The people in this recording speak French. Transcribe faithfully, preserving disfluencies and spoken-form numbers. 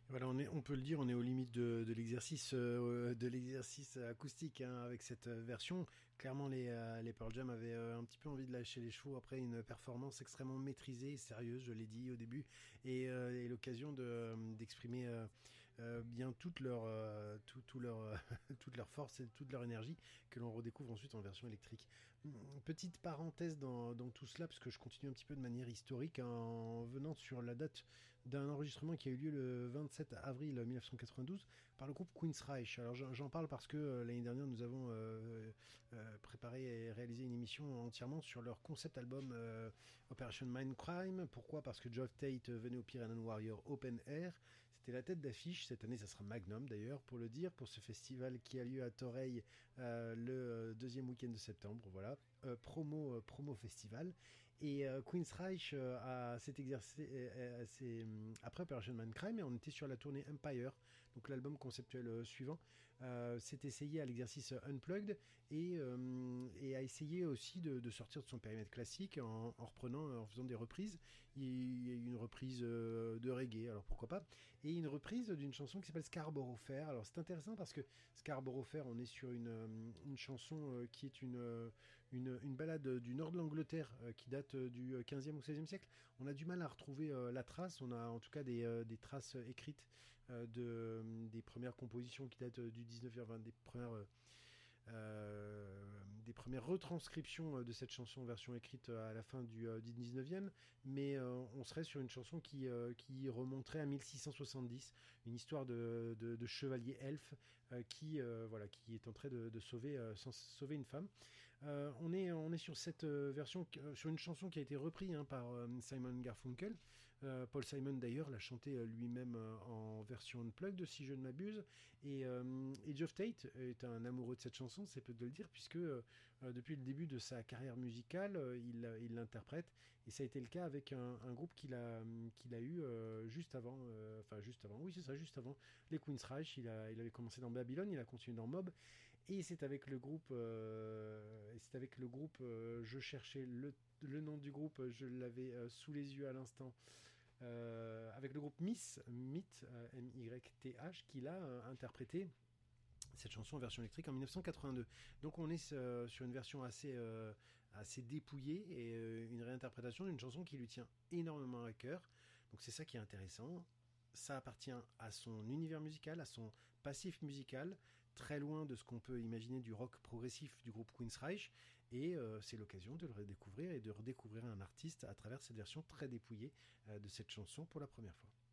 Voilà, on est, on peut le dire, on est aux limites de, de l'exercice, euh, de l'exercice acoustique hein, avec cette euh, version. Clairement, les, euh, les Pearl Jam avaient euh, un petit peu envie de lâcher les chevaux après une performance extrêmement maîtrisée, et sérieuse, je l'ai dit au début, et, euh, et l'occasion de, euh, d'exprimer euh, euh, bien toute leur, euh, tout, tout leur, euh, toute leur force et toute leur énergie que l'on redécouvre ensuite en version électrique. Petite parenthèse dans, dans tout cela, parce que je continue un petit peu de manière historique hein, en venant sur la date d'un enregistrement qui a eu lieu le vingt-sept avril mille neuf cent quatre-vingt-douze par le groupe Queensryche. Alors j'en parle parce que euh, l'année dernière nous avons euh, euh, préparé et réalisé une émission entièrement sur leur concept album euh, Operation Mindcrime. Pourquoi? Parce que Geoff Tate venait au Piranha Warrior Open Air. C'était la tête d'affiche. Cette année, ça sera Magnum d'ailleurs, pour le dire, pour ce festival qui a lieu à Toreil euh, le deuxième week-end de septembre. Voilà. Euh, promo, euh, promo festival. Et euh, Queensryche euh, a s'est exercé euh, euh, après Operation Mindcrime et on était sur la tournée Empire, donc l'album conceptuel euh, suivant, euh, s'est essayé à l'exercice Unplugged et, euh, et a essayé aussi de, de sortir de son périmètre classique en, en reprenant, en faisant des reprises. Il y a eu une reprise euh, de reggae, alors pourquoi pas, et une reprise d'une chanson qui s'appelle Scarborough Fair. Alors c'est intéressant parce que Scarborough Fair, on est sur une, une chanson euh, qui est une, une, une balade du nord de l'Angleterre euh, qui date du quinzième ou seizième siècle. On a du mal à retrouver euh, la trace, on a en tout cas des, euh, des traces écrites euh, de, des premières compositions qui datent du dix-neuvième, enfin, des premières euh, euh, des premières retranscriptions de cette chanson en version écrite à la fin du, euh, du dix-neuvième, mais euh, on serait sur une chanson qui, euh, qui remonterait à mille six cent soixante-dix, une histoire de, de, de chevalier elfe euh, qui, euh, voilà, qui est en train de, de sauver, euh, sans, sauver une femme. Euh, on, est, on est sur cette euh, version, euh, sur une chanson qui a été reprise hein, par euh, Simon Garfunkel. Euh, Paul Simon d'ailleurs l'a chanté euh, lui-même euh, en version unplugged si je ne m'abuse. Et, euh, et Geoff Tate est un amoureux de cette chanson, c'est peu de le dire, puisque euh, depuis le début de sa carrière musicale, euh, il, il l'interprète. Et ça a été le cas avec un, un groupe qu'il a, qu'il a eu euh, juste avant, euh, enfin juste avant, oui c'est ça, juste avant, les Queensryche. Il, a, il avait commencé dans Babylon, il a continué dans Mob. Et c'est avec le groupe, euh, c'est avec le groupe, euh, je cherchais le, le nom du groupe, je l'avais euh, sous les yeux à l'instant, euh, avec le groupe Miss, Myth, euh, M Y T H, qu'il a euh, interprété cette chanson en version électrique en mille neuf cent quatre-vingt-deux. Donc on est euh, sur une version assez, euh, assez dépouillée et euh, une réinterprétation d'une chanson qui lui tient énormément à cœur. Donc c'est ça qui est intéressant. Ça appartient à son univers musical, à son passif musical, très loin de ce qu'on peut imaginer du rock progressif du groupe Queensryche. Et euh, c'est l'occasion de le redécouvrir et de redécouvrir un artiste à travers cette version très dépouillée euh, de cette chanson pour la première fois.